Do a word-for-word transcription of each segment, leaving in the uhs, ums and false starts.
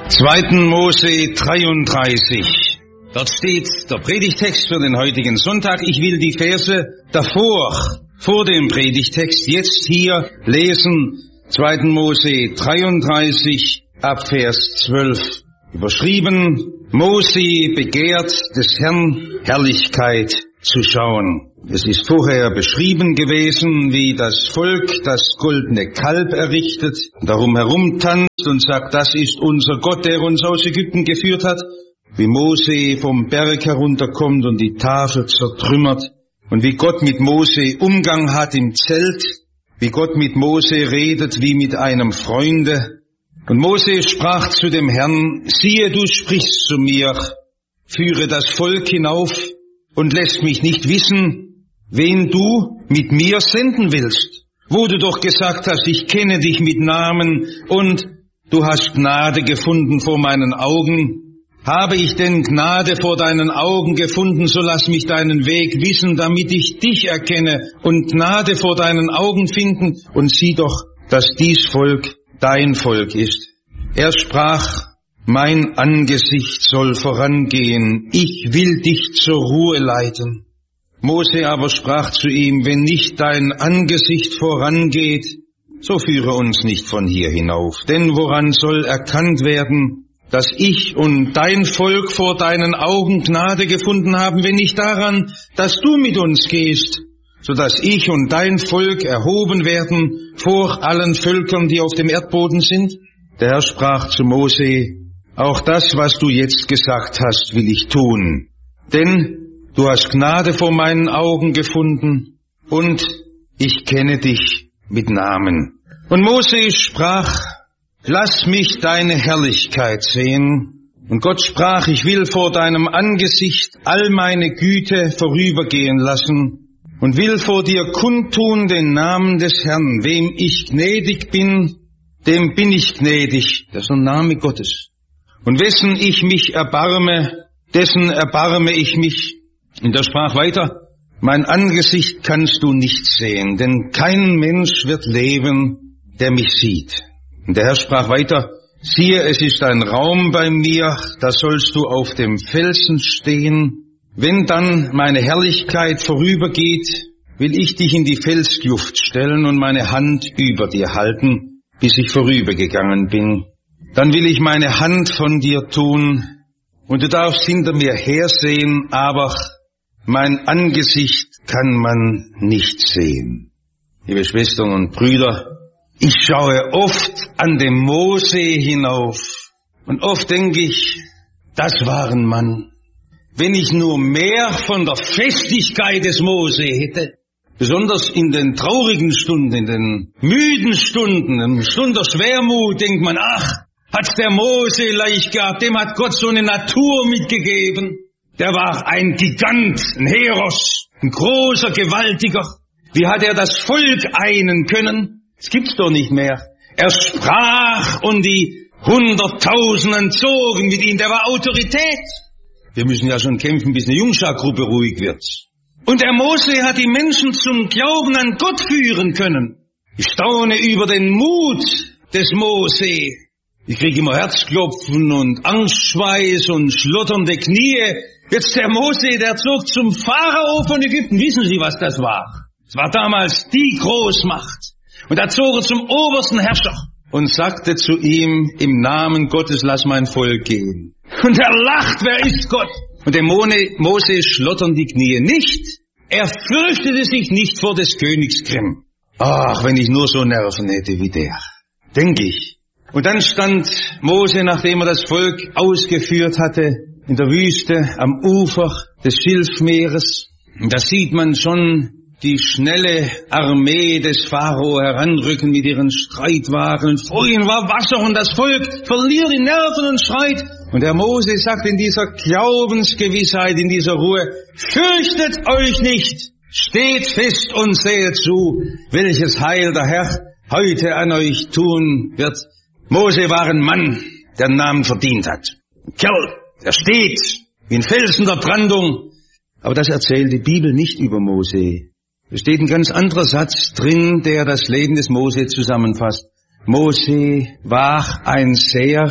zweiten Mose dreiunddreißig. Dort steht der Predigtext für den heutigen Sonntag. Ich will die Verse davor, vor dem Predigtext, jetzt hier lesen. zweiten Mose dreiunddreißig, ab Vers zwölf. Überschrieben: Mose begehrt des Herrn Herrlichkeit zu schauen. Es ist vorher beschrieben gewesen, wie das Volk das goldene Kalb errichtet, darum herumtanzt und sagt, das ist unser Gott, der uns aus Ägypten geführt hat. Wie Mose vom Berg herunterkommt und die Tafel zertrümmert. Und wie Gott mit Mose Umgang hat im Zelt. Wie Gott mit Mose redet wie mit einem Freunde. Und Mose sprach zu dem Herrn, siehe, du sprichst zu mir, führe das Volk hinauf und lässt mich nicht wissen, wen du mit mir senden willst. Wo du doch gesagt hast, ich kenne dich mit Namen und du hast Gnade gefunden vor meinen Augen. Habe ich denn Gnade vor deinen Augen gefunden, so lass mich deinen Weg wissen, damit ich dich erkenne und Gnade vor deinen Augen finden. Und sieh doch, dass dies Volk dein Volk ist. Er sprach, mein Angesicht soll vorangehen, ich will dich zur Ruhe leiten. Mose aber sprach zu ihm, wenn nicht dein Angesicht vorangeht, so führe uns nicht von hier hinauf. Denn woran soll erkannt werden, dass ich und dein Volk vor deinen Augen Gnade gefunden haben, wenn nicht daran, dass du mit uns gehst, so dass ich und dein Volk erhoben werden vor allen Völkern, die auf dem Erdboden sind? Der Herr sprach zu Mose, auch das, was du jetzt gesagt hast, will ich tun. Denn du hast Gnade vor meinen Augen gefunden und ich kenne dich mit Namen. Und Mose sprach, lass mich deine Herrlichkeit sehen. Und Gott sprach, ich will vor deinem Angesicht all meine Güte vorübergehen lassen und will vor dir kundtun den Namen des Herrn. Wem ich gnädig bin, dem bin ich gnädig. Das ist der Name Gottes. Und wessen ich mich erbarme, dessen erbarme ich mich. Und er sprach weiter, mein Angesicht kannst du nicht sehen, denn kein Mensch wird leben, der mich sieht. Und der Herr sprach weiter, siehe, es ist ein Raum bei mir, da sollst du auf dem Felsen stehen. Wenn dann meine Herrlichkeit vorübergeht, will ich dich in die Felskluft stellen und meine Hand über dir halten, bis ich vorübergegangen bin. Dann will ich meine Hand von dir tun, und du darfst hinter mir hersehen, aber mein Angesicht kann man nicht sehen. Liebe Schwestern und Brüder, ich schaue oft an dem Mose hinauf und oft denke ich, das war ein Mann. Wenn ich nur mehr von der Festigkeit des Mose hätte, besonders in den traurigen Stunden, in den müden Stunden, in Stunden der Schwermut, denkt man, ach, hat's der Mose leicht gehabt, dem hat Gott so eine Natur mitgegeben. Der war ein Gigant, ein Heros, ein großer, gewaltiger. Wie hat er das Volk einen können? Das gibt's doch nicht mehr. Er sprach und die Hunderttausenden zogen mit ihm. Der war Autorität. Wir müssen ja schon kämpfen, bis eine Jungschar-Gruppe ruhig wird. Und der Mose hat die Menschen zum Glauben an Gott führen können. Ich staune über den Mut des Mose. Ich kriege immer Herzklopfen und Angstschweiß und schlotternde Knie. Jetzt der Mose, der zog zum Pharao von Ägypten. Wissen Sie, was das war? Es war damals die Großmacht. Und da zog er zum obersten Herrscher und sagte zu ihm, im Namen Gottes lass mein Volk gehen. Und er lacht, wer ist Gott? Und dem Mose schlottern die Knie nicht. Er fürchtete sich nicht vor des Königs Grimm. Ach, wenn ich nur so Nerven hätte wie der, denke ich. Und dann stand Mose, nachdem er das Volk ausgeführt hatte, in der Wüste am Ufer des Schilfmeeres. Und da sieht man schon die schnelle Armee des Pharao heranrücken mit ihren Streitwagen. Vor ihnen war Wasser und das Volk verliert die Nerven und schreit. Und der Mose sagt in dieser Glaubensgewissheit, in dieser Ruhe, fürchtet euch nicht, steht fest und sehet zu, welches Heil der Herr heute an euch tun wird. Mose war ein Mann, der einen Namen verdient hat. Ein Kerl, der steht wie ein Felsen der Brandung. Aber das erzählt die Bibel nicht über Mose. Es steht ein ganz anderer Satz drin, der das Leben des Mose zusammenfasst. Mose war ein sehr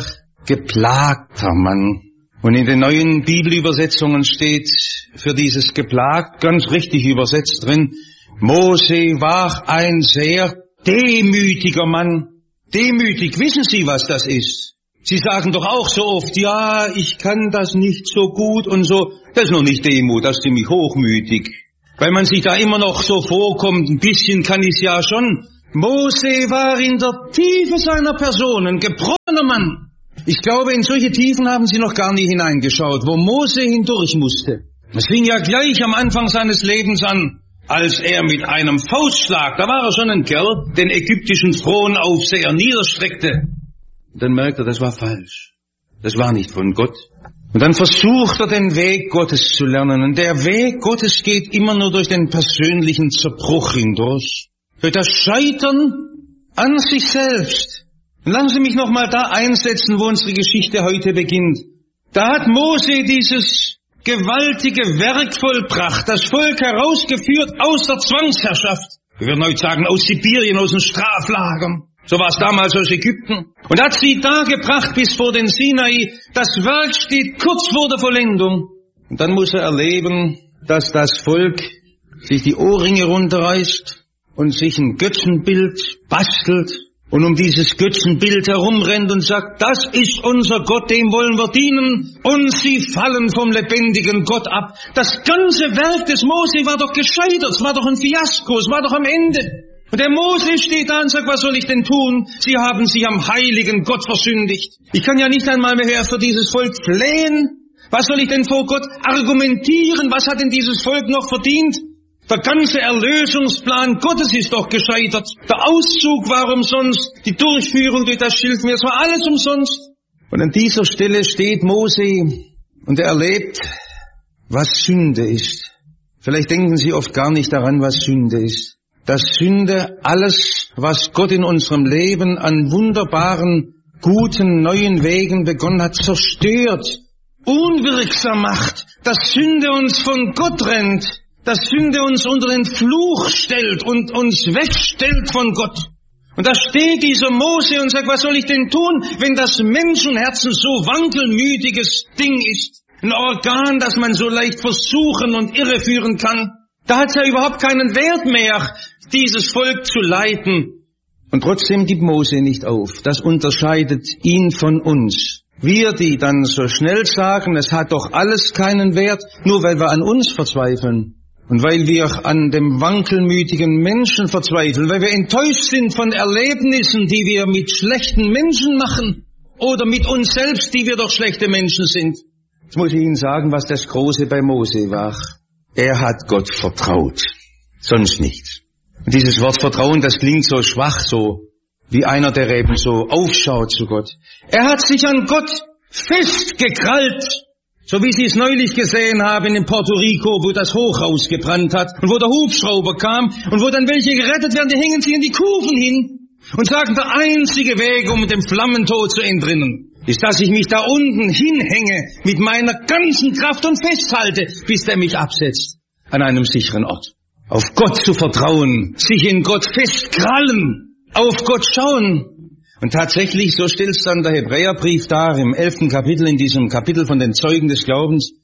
geplagter Mann. Und in den neuen Bibelübersetzungen steht für dieses geplagt ganz richtig übersetzt drin, Mose war ein sehr demütiger Mann. Demütig, wissen Sie, was das ist? Sie sagen doch auch so oft, ja, ich kann das nicht so gut und so. Das ist noch nicht Demut, das ist ziemlich hochmütig. Weil man sich da immer noch so vorkommt, ein bisschen kann ich es ja schon. Mose war in der Tiefe seiner Person ein gebrochener Mann. Ich glaube, in solche Tiefen haben Sie noch gar nie hineingeschaut, wo Mose hindurch musste. Es fing ja gleich am Anfang seines Lebens an, als er mit einem Faustschlag, da war er schon ein Kerl, den ägyptischen Thronaufseher niederstreckte. Und dann merkte er, das war falsch. Das war nicht von Gott. Und dann versucht er, den Weg Gottes zu lernen. Und der Weg Gottes geht immer nur durch den persönlichen Zerbruch hindurch. Durch das Scheitern an sich selbst. Und lassen Sie mich nochmal da einsetzen, wo unsere Geschichte heute beginnt. Da hat Mose dieses gewaltige Werk vollbracht, das Volk herausgeführt aus der Zwangsherrschaft. Wir würden heute sagen, aus Sibirien, aus den Straflagern. So war es damals aus Ägypten. Und hat sie da gebracht bis vor den Sinai. Das Werk steht kurz vor der Vollendung. Und dann muss er erleben, dass das Volk sich die Ohrringe runterreißt und sich ein Götzenbild bastelt. Und um dieses Götzenbild herumrennt und sagt, das ist unser Gott, dem wollen wir dienen. Und sie fallen vom lebendigen Gott ab. Das ganze Werk des Mose war doch gescheitert, es war doch ein Fiasko, es war doch am Ende. Und der Mose steht da und sagt, was soll ich denn tun? Sie haben sich am heiligen Gott versündigt. Ich kann ja nicht einmal mehr für dieses Volk flehen. Was soll ich denn vor Gott argumentieren? Was hat denn dieses Volk noch verdient? Der ganze Erlösungsplan Gottes ist doch gescheitert. Der Auszug war umsonst, die Durchführung durch das Schilfmeer, es war alles umsonst. Und an dieser Stelle steht Mose und er erlebt, was Sünde ist. Vielleicht denken Sie oft gar nicht daran, was Sünde ist. Dass Sünde alles, was Gott in unserem Leben an wunderbaren, guten, neuen Wegen begonnen hat, zerstört, unwirksam macht. Dass Sünde uns von Gott trennt. Dass Sünde uns unter den Fluch stellt und uns wegstellt von Gott. Und da steht dieser Mose und sagt, was soll ich denn tun, wenn das Menschenherzen so wankelmütiges Ding ist? Ein Organ, das man so leicht versuchen und irreführen kann. Da hat es ja überhaupt keinen Wert mehr, dieses Volk zu leiten. Und trotzdem gibt Mose nicht auf. Das unterscheidet ihn von uns. Wir, die dann so schnell sagen, es hat doch alles keinen Wert, nur weil wir an uns verzweifeln. Und weil wir an dem wankelmütigen Menschen verzweifeln, weil wir enttäuscht sind von Erlebnissen, die wir mit schlechten Menschen machen oder mit uns selbst, die wir doch schlechte Menschen sind. Jetzt muss ich Ihnen sagen, was das Große bei Mose war. Er hat Gott vertraut, sonst nichts. Und dieses Wort Vertrauen, das klingt so schwach, so wie einer, der eben so aufschaut zu Gott. Er hat sich an Gott festgekrallt. So wie Sie es neulich gesehen haben in Puerto Rico, wo das Hochhaus gebrannt hat und wo der Hubschrauber kam und wo dann welche gerettet werden, die hängen sich in die Kufen hin und sagen, der einzige Weg, um dem Flammentod zu entrinnen, ist, dass ich mich da unten hinhänge mit meiner ganzen Kraft und festhalte, bis der mich absetzt an einem sicheren Ort. Auf Gott zu vertrauen, sich in Gott festkrallen, auf Gott schauen. Und tatsächlich, so stellt es dann der Hebräerbrief dar, im elften Kapitel, in diesem Kapitel von den Zeugen des Glaubens.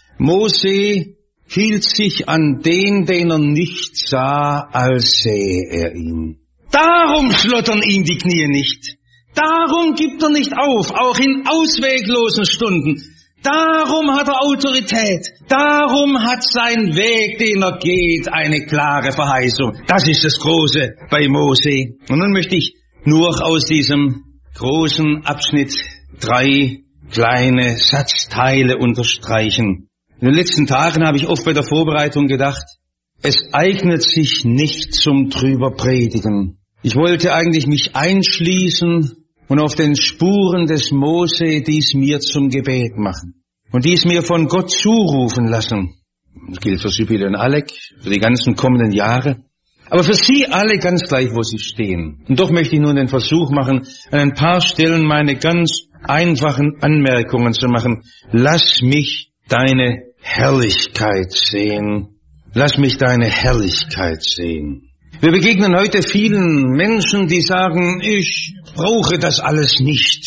Mose hielt sich an den, den er nicht sah, als sähe er ihn. Darum schlottern ihm die Knie nicht. Darum gibt er nicht auf, auch in ausweglosen Stunden. Darum hat er Autorität. Darum hat sein Weg, den er geht, eine klare Verheißung. Das ist das Große bei Mose. Und nun möchte ich nur aus diesem großen Abschnitt drei kleine Satzteile unterstreichen. In den letzten Tagen habe ich oft bei der Vorbereitung gedacht, es eignet sich nicht zum drüber predigen. Ich wollte eigentlich mich einschließen und auf den Spuren des Mose dies mir zum Gebet machen und dies mir von Gott zurufen lassen. Das gilt für Sibylle und Alec, für die ganzen kommenden Jahre. Aber für Sie alle ganz gleich, wo Sie stehen. Und doch möchte ich nun den Versuch machen, an ein paar Stellen meine ganz einfachen Anmerkungen zu machen. Lass mich deine Herrlichkeit sehen. Lass mich deine Herrlichkeit sehen. Wir begegnen heute vielen Menschen, die sagen, ich brauche das alles nicht,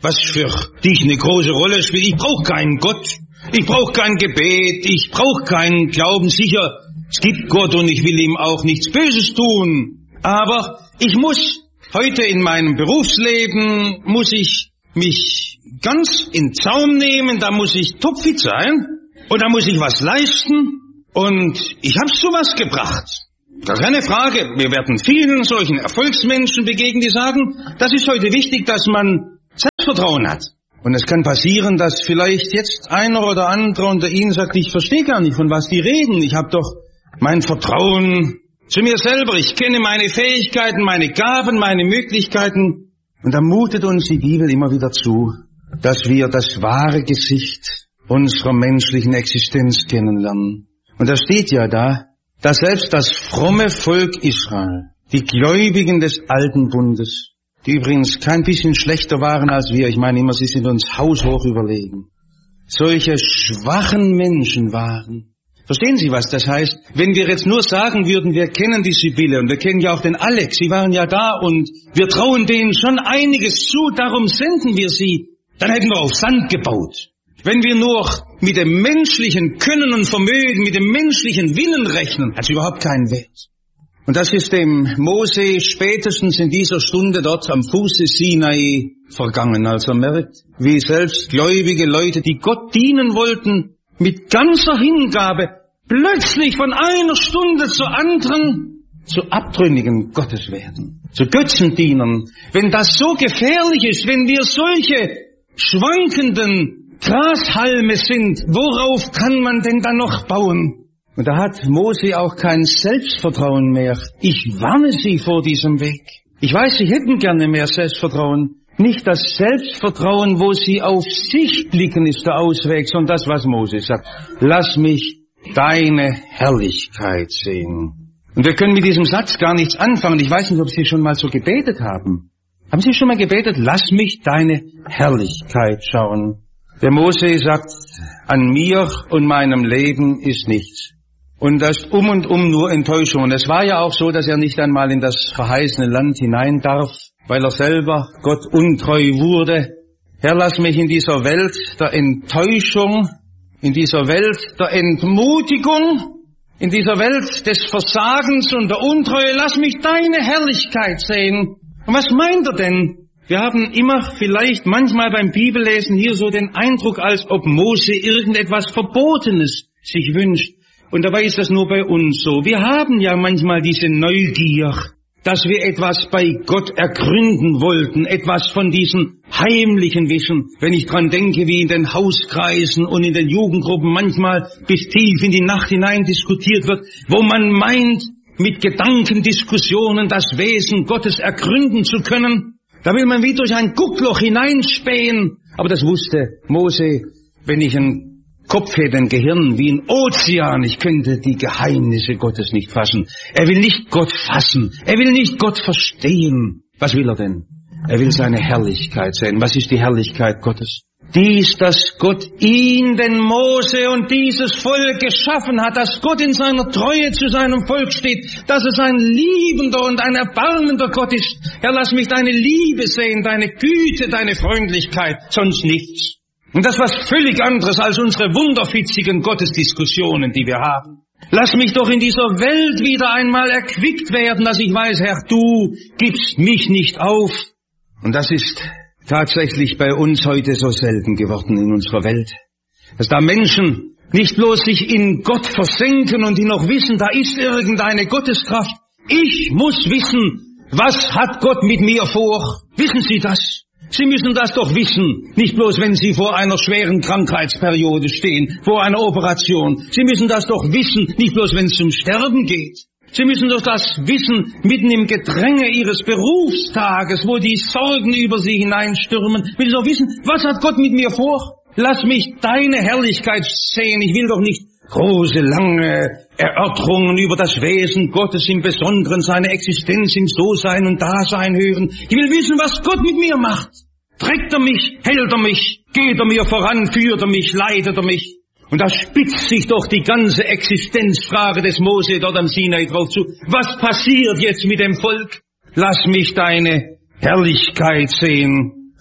was für dich eine große Rolle spielt. Ich brauche keinen Gott, ich brauche kein Gebet, ich brauche keinen Glauben. Sicher, es gibt Gott und ich will ihm auch nichts Böses tun. Aber ich muss heute in meinem Berufsleben, muss ich mich ganz in Zaum nehmen, da muss ich topfit sein und da muss ich was leisten und ich habe sowas gebracht. Gar keine Frage, wir werden vielen solchen Erfolgsmenschen begegnen, die sagen, das ist heute wichtig, dass man Selbstvertrauen hat. Und es kann passieren, dass vielleicht jetzt einer oder andere unter Ihnen sagt, ich verstehe gar nicht, von was die reden. Ich habe doch mein Vertrauen zu mir selber. Ich kenne meine Fähigkeiten, meine Gaben, meine Möglichkeiten. Und da mutet uns die Bibel immer wieder zu, dass wir das wahre Gesicht unserer menschlichen Existenz kennenlernen. Und da steht ja da, dass selbst das fromme Volk Israel, die Gläubigen des alten Bundes, die übrigens kein bisschen schlechter waren als wir, ich meine immer, sie sind uns haushoch überlegen, solche schwachen Menschen waren. Verstehen Sie, was das heißt? Wenn wir jetzt nur sagen würden, wir kennen die Sibylle und wir kennen ja auch den Alex, sie waren ja da und wir trauen denen schon einiges zu, darum senden wir sie, dann hätten wir auf Sand gebaut. Wenn wir nur mit dem menschlichen Können und Vermögen, mit dem menschlichen Willen rechnen, hat es überhaupt keinen Wert. Und das ist dem Mose spätestens in dieser Stunde dort am Fuße Sinai vergangen, als er merkt, wie selbst gläubige Leute, die Gott dienen wollten, mit ganzer Hingabe plötzlich von einer Stunde zur anderen zu abtrünnigen Gottes werden, zu Götzendienern. Wenn das so gefährlich ist, wenn wir solche schwankenden Grashalme sind, worauf kann man denn dann noch bauen? Und da hat Mose auch kein Selbstvertrauen mehr. Ich warne Sie vor diesem Weg. Ich weiß, Sie hätten gerne mehr Selbstvertrauen. Nicht das Selbstvertrauen, wo Sie auf sich blicken, ist der Ausweg, sondern das, was Mose sagt. Lass mich deine Herrlichkeit sehen. Und wir können mit diesem Satz gar nichts anfangen. Ich weiß nicht, ob Sie schon mal so gebetet haben. Haben Sie schon mal gebetet? Lass mich deine Herrlichkeit schauen. Der Mose sagt, an mir und meinem Leben ist nichts. Und das um und um nur Enttäuschung. Und es war ja auch so, dass er nicht einmal in das verheißene Land hinein darf, weil er selber Gott untreu wurde. Herr, lass mich in dieser Welt der Enttäuschung, in dieser Welt der Entmutigung, in dieser Welt des Versagens und der Untreue, lass mich deine Herrlichkeit sehen. Und was meint er denn? Wir haben immer vielleicht manchmal beim Bibellesen hier so den Eindruck, als ob Mose irgendetwas Verbotenes sich wünscht. Und dabei ist das nur bei uns so. Wir haben ja manchmal diese Neugier, dass wir etwas bei Gott ergründen wollten, etwas von diesem heimlichen Wissen. Wenn ich dran denke, wie in den Hauskreisen und in den Jugendgruppen manchmal bis tief in die Nacht hinein diskutiert wird, wo man meint, mit Gedankendiskussionen das Wesen Gottes ergründen zu können. Da will man wie durch ein Guckloch hineinspähen. Aber das wusste Mose, wenn ich einen Kopf hätte, ein Gehirn wie ein Ozean, ich könnte die Geheimnisse Gottes nicht fassen. Er will nicht Gott fassen. Er will nicht Gott verstehen. Was will er denn? Er will seine Herrlichkeit sehen. Was ist die Herrlichkeit Gottes? Dies, dass Gott ihn, den Mose und dieses Volk geschaffen hat, dass Gott in seiner Treue zu seinem Volk steht, dass es ein liebender und ein erbarmender Gott ist. Herr, lass mich deine Liebe sehen, deine Güte, deine Freundlichkeit, sonst nichts. Und das was völlig anderes als unsere wunderfitzigen Gottesdiskussionen, die wir haben. Lass mich doch in dieser Welt wieder einmal erquickt werden, dass ich weiß, Herr, du gibst mich nicht auf. Und das ist tatsächlich bei uns heute so selten geworden in unserer Welt, dass da Menschen nicht bloß sich in Gott versenken und die noch wissen, da ist irgendeine Gotteskraft. Ich muss wissen, was hat Gott mit mir vor? Wissen Sie das? Sie müssen das doch wissen, nicht bloß wenn Sie vor einer schweren Krankheitsperiode stehen, vor einer Operation. Sie müssen das doch wissen, nicht bloß wenn es zum Sterben geht. Sie müssen doch das wissen, mitten im Gedränge Ihres Berufstages, wo die Sorgen über Sie hineinstürmen. Will Sie doch wissen, was hat Gott mit mir vor? Lass mich deine Herrlichkeit sehen. Ich will doch nicht große, lange Erörterungen über das Wesen Gottes im Besonderen, seine Existenz im So-Sein und Dasein hören. Ich will wissen, was Gott mit mir macht. Trägt er mich, hält er mich, geht er mir voran, führt er mich, leitet er mich. Und da spitzt sich doch die ganze Existenzfrage des Mose dort am Sinai drauf zu. Was passiert jetzt mit dem Volk? Lass mich deine Herrlichkeit sehen.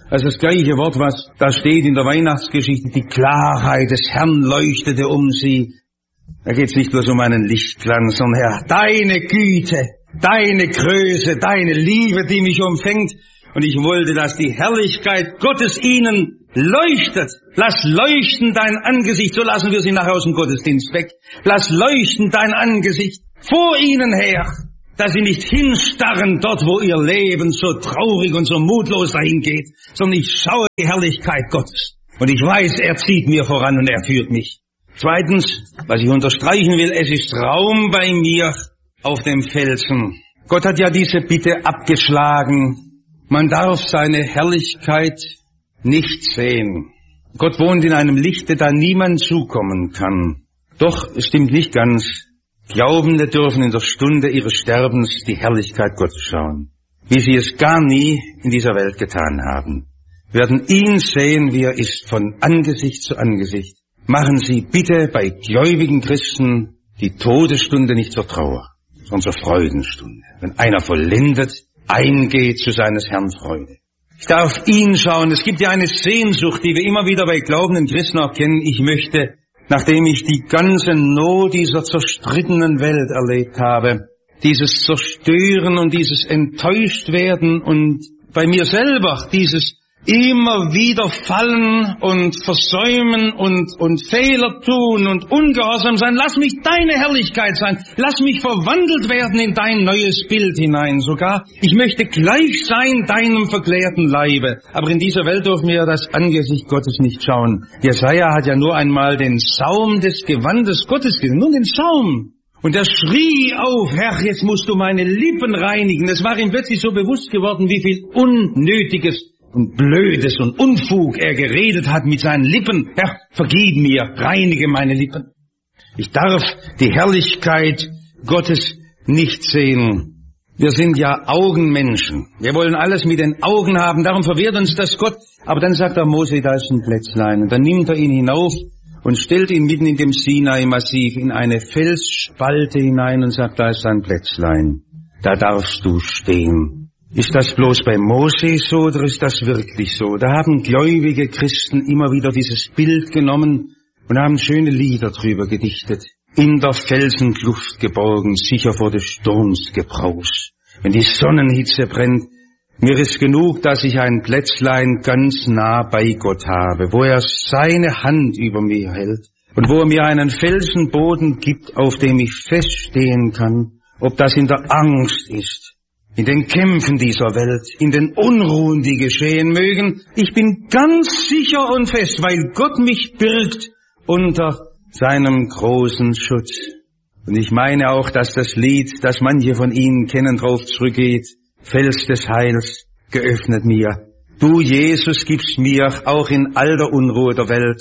Also das gleiche Wort, was da steht in der Weihnachtsgeschichte, die Klarheit des Herrn leuchtete um sie. Da geht es nicht bloß um einen Lichtglanz, sondern Herr, deine Güte, deine Größe, deine Liebe, die mich umfängt. Und ich wollte, dass die Herrlichkeit Gottes ihnen leuchtet. Lass leuchten dein Angesicht, so lassen wir sie nachher aus dem Gottesdienst weg. Lass leuchten dein Angesicht vor ihnen her, dass sie nicht hinstarren dort, wo ihr Leben so traurig und so mutlos dahin geht, sondern ich schaue die Herrlichkeit Gottes. Und ich weiß, er zieht mir voran und er führt mich. Zweitens, was ich unterstreichen will, es ist Raum bei mir auf dem Felsen. Gott hat ja diese Bitte abgeschlagen. Man darf seine Herrlichkeit nicht sehen. Gott wohnt in einem Lichte, da niemand zukommen kann. Doch es stimmt nicht ganz. Glaubende dürfen in der Stunde ihres Sterbens die Herrlichkeit Gottes schauen, wie sie es gar nie in dieser Welt getan haben. Wir werden ihn sehen, wie er ist, von Angesicht zu Angesicht. Machen Sie bitte bei gläubigen Christen die Todesstunde nicht zur Trauer, sondern zur Freudenstunde. Wenn einer vollendet, eingeht zu seines Herrn Freude. Ich darf ihn schauen. Es gibt ja eine Sehnsucht, die wir immer wieder bei glaubenden Christen auch kennen. Ich möchte, nachdem ich die ganze Not dieser zerstrittenen Welt erlebt habe, dieses Zerstören und dieses Enttäuschtwerden und bei mir selber dieses immer wieder fallen und versäumen und, und Fehler tun und ungehorsam sein. Lass mich deine Herrlichkeit sein. Lass mich verwandelt werden in dein neues Bild hinein. Sogar, ich möchte gleich sein deinem verklärten Leibe. Aber in dieser Welt dürfen wir das Angesicht Gottes nicht schauen. Jesaja hat ja nur einmal den Saum des Gewandes Gottes gesehen. Nur den Saum. Und er schrie auf, Herr, jetzt musst du meine Lippen reinigen. Es war ihm plötzlich so bewusst geworden, wie viel Unnötiges und Blödes und Unfug er geredet hat mit seinen Lippen. Herr, vergib mir, reinige meine Lippen. Ich darf die Herrlichkeit Gottes nicht sehen. Wir sind ja Augenmenschen. Wir wollen alles mit den Augen haben, darum verwirrt uns das Gott. Aber dann sagt er Mose, da ist ein Plätzlein. Und dann nimmt er ihn hinauf und stellt ihn mitten in dem Sinai-Massiv in eine Felsspalte hinein und sagt, da ist ein Plätzlein. Da darfst du stehen. Ist das bloß bei Mose so oder ist das wirklich so? Da haben gläubige Christen immer wieder dieses Bild genommen und haben schöne Lieder drüber gedichtet. In der Felsenkluft geborgen, sicher vor des Sturms Gebraus. Wenn die Sonnenhitze brennt, mir ist genug, dass ich ein Plätzlein ganz nah bei Gott habe, wo er seine Hand über mir hält und wo er mir einen Felsenboden gibt, auf dem ich feststehen kann, ob das in der Angst ist, in den Kämpfen dieser Welt, in den Unruhen, die geschehen mögen. Ich bin ganz sicher und fest, weil Gott mich birgt unter seinem großen Schutz. Und ich meine auch, dass das Lied, das manche von Ihnen kennen, drauf zurückgeht, Fels des Heils, geöffnet mir. Du, Jesus, gibst mir auch in all der Unruhe der Welt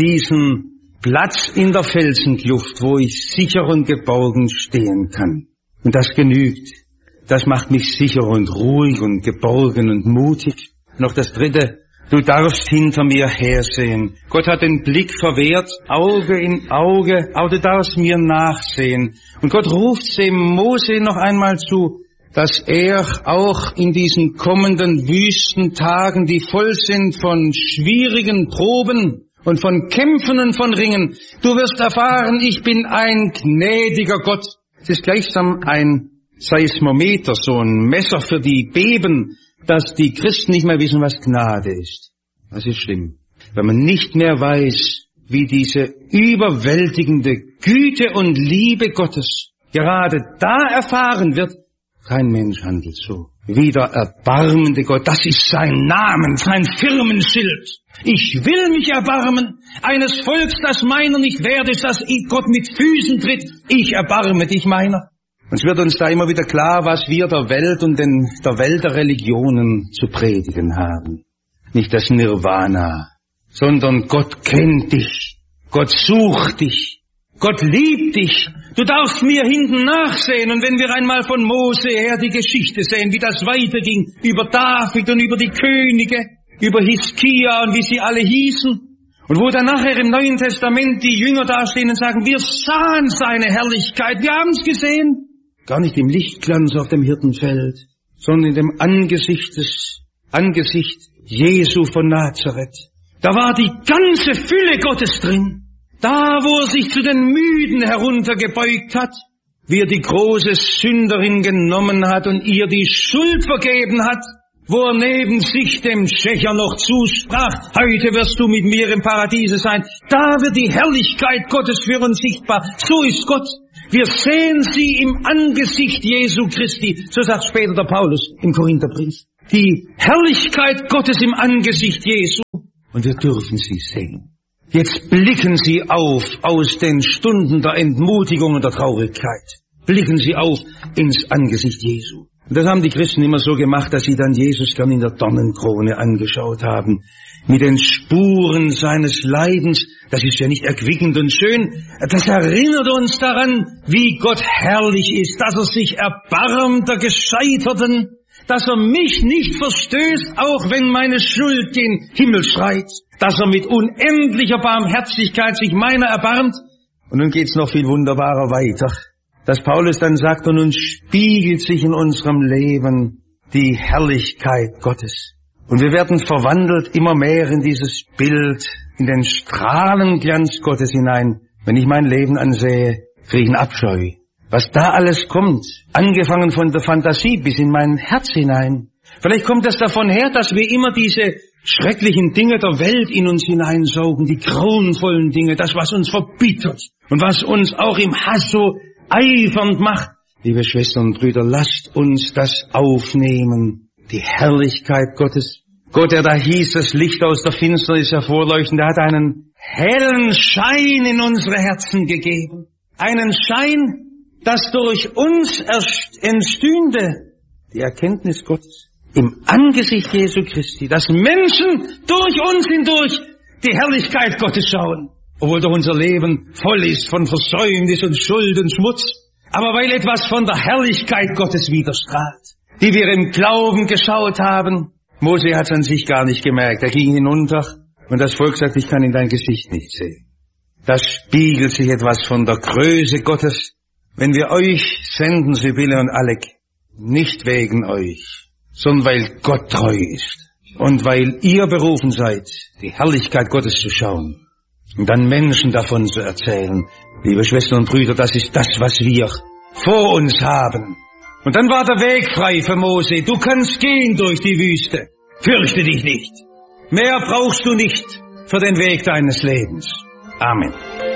diesen Platz in der Felsenkluft, wo ich sicher und geborgen stehen kann. Und das genügt. Das macht mich sicher und ruhig und geborgen und mutig. Noch das Dritte, du darfst hinter mir hersehen. Gott hat den Blick verwehrt, Auge in Auge, aber du darfst mir nachsehen. Und Gott ruft dem Mose noch einmal zu, dass er auch in diesen kommenden Wüstentagen, die voll sind von schwierigen Proben und von Kämpfen und von Ringen, du wirst erfahren, ich bin ein gnädiger Gott. Es ist gleichsam ein Seismometer, so ein Messer für die Beben, dass die Christen nicht mehr wissen, was Gnade ist. Das ist schlimm. Wenn man nicht mehr weiß, wie diese überwältigende Güte und Liebe Gottes gerade da erfahren wird, kein Mensch handelt so. Wie der erbarmende Gott, das ist sein Name, sein Firmenschild. Ich will mich erbarmen eines Volks, das meiner nicht wert ist, dass Gott mit Füßen tritt. Ich erbarme dich meiner. Und es wird uns da immer wieder klar, was wir der Welt und den, der Welt der Religionen zu predigen haben. Nicht das Nirvana, sondern Gott kennt dich, Gott sucht dich, Gott liebt dich. Du darfst mir hinten nachsehen. Und wenn wir einmal von Mose her die Geschichte sehen, wie das weiterging, über David und über die Könige, über Hiskia und wie sie alle hießen, und wo dann nachher im Neuen Testament die Jünger dastehen und sagen, wir sahen seine Herrlichkeit, wir haben es gesehen. Gar nicht im Lichtglanz auf dem Hirtenfeld, sondern in dem Angesicht des, Angesicht Jesu von Nazareth. Da war die ganze Fülle Gottes drin. Da, wo er sich zu den Müden heruntergebeugt hat, wie er die große Sünderin genommen hat und ihr die Schuld vergeben hat, wo er neben sich dem Schächer noch zusprach, heute wirst du mit mir im Paradiese sein. Da wird die Herrlichkeit Gottes für uns sichtbar. So ist Gott. Wir sehen sie im Angesicht Jesu Christi. So sagt später der Paulus im Korintherbrief. Die Herrlichkeit Gottes im Angesicht Jesu. Und wir dürfen sie sehen. Jetzt blicken Sie auf aus den Stunden der Entmutigung und der Traurigkeit. Blicken Sie auf ins Angesicht Jesu. Und das haben die Christen immer so gemacht, dass sie dann Jesus gern in der Dornenkrone angeschaut haben. Mit den Spuren seines Leidens. Das ist ja nicht erquickend und schön. Das erinnert uns daran, wie Gott herrlich ist, dass er sich erbarmt der Gescheiterten, dass er mich nicht verstößt, auch wenn meine Schuld den Himmel schreit, dass er mit unendlicher Barmherzigkeit sich meiner erbarmt. Und nun geht's noch viel wunderbarer weiter, dass Paulus dann sagt, und nun spiegelt sich in unserem Leben die Herrlichkeit Gottes. Und wir werden verwandelt immer mehr in dieses Bild, in den Strahlenglanz Gottes hinein. Wenn ich mein Leben ansehe, kriege ich einen Abscheu. Was da alles kommt, angefangen von der Fantasie bis in mein Herz hinein. Vielleicht kommt das davon her, dass wir immer diese schrecklichen Dinge der Welt in uns hineinsaugen, die grauenvollen Dinge, das, was uns verbittert und was uns auch im Hass so eifernd macht. Liebe Schwestern und Brüder, lasst uns das aufnehmen, die Herrlichkeit Gottes. Gott, der da hieß, das Licht aus der Finsternis hervorleuchten, der hat einen hellen Schein in unsere Herzen gegeben. Einen Schein, dass durch uns entstünde die Erkenntnis Gottes im Angesicht Jesu Christi, dass Menschen durch uns hindurch die Herrlichkeit Gottes schauen, obwohl doch unser Leben voll ist von Versäumnis und Schuld und Schmutz, aber weil etwas von der Herrlichkeit Gottes widerstrahlt, die wir im Glauben geschaut haben. Mose hat es an sich gar nicht gemerkt, er ging hinunter und das Volk sagt, ich kann in dein Gesicht nicht sehen. Da spiegelt sich etwas von der Größe Gottes. Wenn wir euch senden, Sibylle und Alec, nicht wegen euch, sondern weil Gott treu ist und weil ihr berufen seid, die Herrlichkeit Gottes zu schauen und dann Menschen davon zu erzählen. Liebe Schwestern und Brüder, das ist das, was wir vor uns haben. Und dann war der Weg frei für Mose. Du kannst gehen durch die Wüste. Fürchte dich nicht. Mehr brauchst du nicht für den Weg deines Lebens. Amen.